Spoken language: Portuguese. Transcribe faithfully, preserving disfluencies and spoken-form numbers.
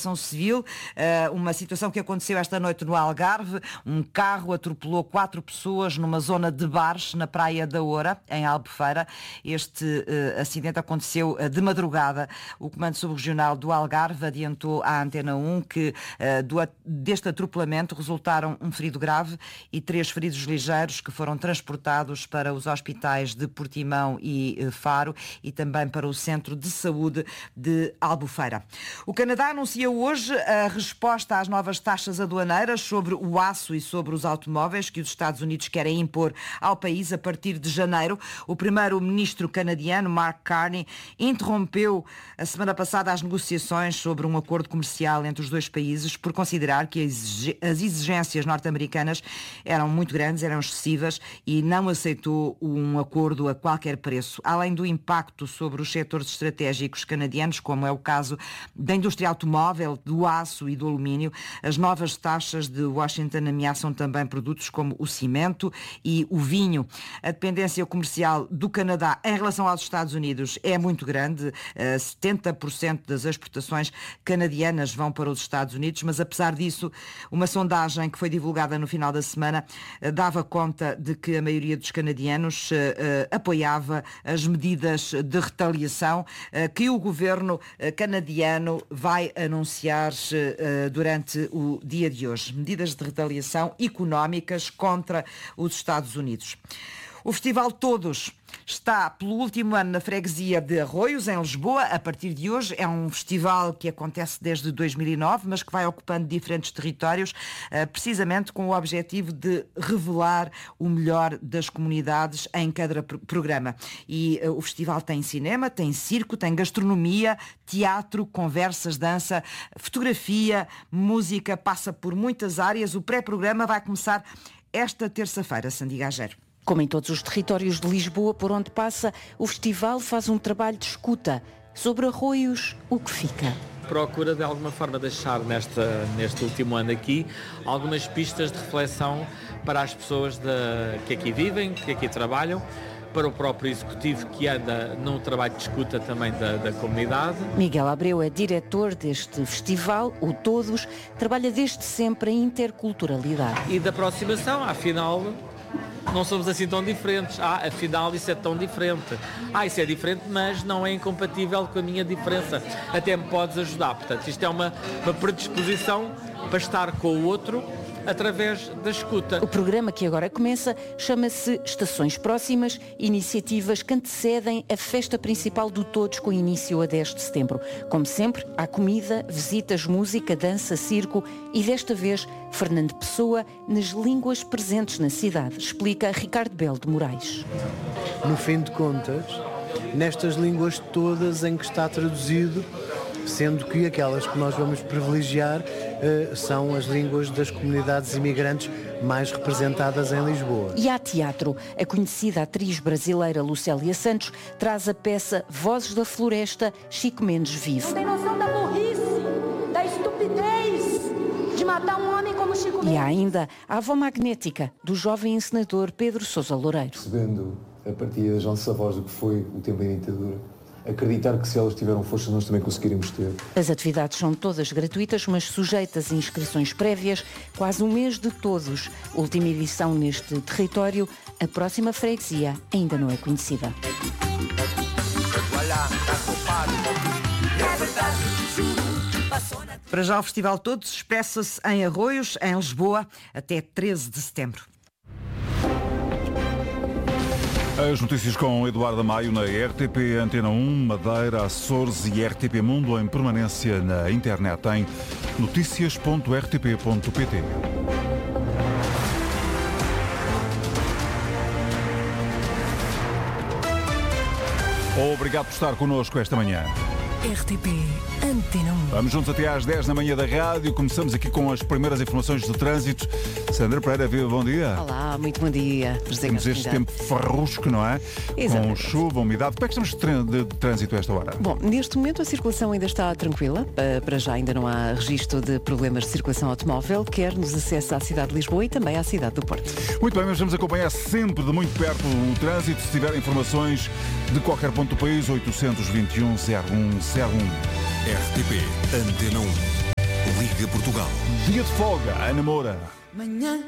Proteção Civil, uma situação que aconteceu esta noite no Algarve. Um carro atropelou quatro pessoas numa zona de bares na Praia da Oura, em Albufeira. Este acidente aconteceu de madrugada. O Comando Subregional do Algarve adiantou à Antena um que do, deste atropelamento resultaram um ferido grave e três feridos ligeiros que foram transportados para os hospitais de Portimão e Faro e também para o Centro de Saúde de Albufeira. O Canadá anuncia hoje a resposta às novas taxas aduaneiras sobre o aço e sobre os automóveis que os Estados Unidos querem impor ao país a partir de janeiro. O primeiro-ministro canadiano, Mark Carney, interrompeu a semana passada as negociações sobre um acordo comercial entre os dois países por considerar que as exigências norte-americanas eram muito grandes, eram excessivas e não aceitou um acordo a qualquer preço. Além do impacto sobre os setores estratégicos canadianos, como é o caso da indústria automóvel, do aço e do alumínio, as novas taxas de Washington ameaçam também produtos como o cimento e o vinho. A dependência comercial do Canadá em relação aos Estados Unidos é muito grande. setenta por cento das exportações canadianas vão para os Estados Unidos, mas apesar disso, uma sondagem que foi divulgada no final da semana dava conta de que a maioria dos canadianos uh, apoiava as medidas de retaliação uh, que o governo canadiano vai anunciar uh, durante o dia de hoje. Medidas de retaliação económicas contra os Estados Unidos. O Festival Todos está pelo último ano na freguesia de Arroios, em Lisboa. A partir de hoje é um festival que acontece desde dois mil e nove, mas que vai ocupando diferentes territórios, precisamente com o objetivo de revelar o melhor das comunidades em cada programa. E o festival tem cinema, tem circo, tem gastronomia, teatro, conversas, dança, fotografia, música, passa por muitas áreas. O pré-programa vai começar esta terça-feira, Sandy Gageiro. Como em todos os territórios de Lisboa por onde passa, o festival faz um trabalho de escuta sobre Arroios, o que fica. Procura de alguma forma deixar nesta, neste último ano aqui algumas pistas de reflexão para as pessoas de, que aqui vivem, que aqui trabalham, para o próprio executivo que anda num trabalho de escuta também da, da comunidade. Miguel Abreu é diretor deste festival, o Todos, trabalha desde sempre em interculturalidade. E da aproximação, afinal, não somos assim tão diferentes. Ah, afinal isso é tão diferente. Ah, isso é diferente, mas não é incompatível com a minha diferença. Até me podes ajudar. Portanto, isto é uma, uma predisposição para estar com o outro através da escuta. O programa que agora começa chama-se Estações Próximas, iniciativas que antecedem a festa principal do Todos, com início a dez de setembro. Como sempre, há comida, visitas, música, dança, circo e desta vez Fernando Pessoa nas línguas presentes na cidade, explica Ricardo Belo de Moraes. No fim de contas, nestas línguas todas em que está traduzido, sendo que aquelas que nós vamos privilegiar uh, são as línguas das comunidades imigrantes mais representadas em Lisboa. E há teatro. A conhecida atriz brasileira Lucélia Santos traz a peça Vozes da Floresta, Chico Mendes Vive. Não tem noção da burrice, da estupidez de matar um homem como Chico Mendes. E há ainda a avó magnética do jovem encenador Pedro Sousa Loureiro. Percebendo a partir das nossas avós do que foi o tempo da ditadura, acreditar que se elas tiveram força nós também conseguiremos ter. As atividades são todas gratuitas, mas sujeitas a inscrições prévias, quase um mês de Todos. Última edição neste território, a próxima freguesia ainda não é conhecida. Para já o Festival Todos expressa-se em Arroios, em Lisboa, até treze de setembro. As notícias com Eduardo Maio na R T P Antena um, Madeira, Açores e R T P Mundo em permanência na internet em noticias ponto r t p ponto p t. Obrigado por estar connosco esta manhã. R T P Antena um. Vamos juntos até às dez da manhã da rádio. Começamos aqui com as primeiras informações de trânsito. Sandra Pereira, viva, bom dia. Olá, muito bom dia. Temos este tempo farrusco, não é? Exatamente. Com chuva, umidade. Como é que estamos de, de, de trânsito a esta hora? Bom, neste momento a circulação ainda está tranquila. Para já ainda não há registro de problemas de circulação automóvel, quer nos acessos à cidade de Lisboa e também à cidade do Porto. Muito bem, mas vamos acompanhar sempre de muito perto o trânsito. Se tiver informações de qualquer ponto do país, oitocentos e vinte e um, zero um zero um. R T P Antena um. Liga Portugal. Dia de folga, Ana Moura. Manhã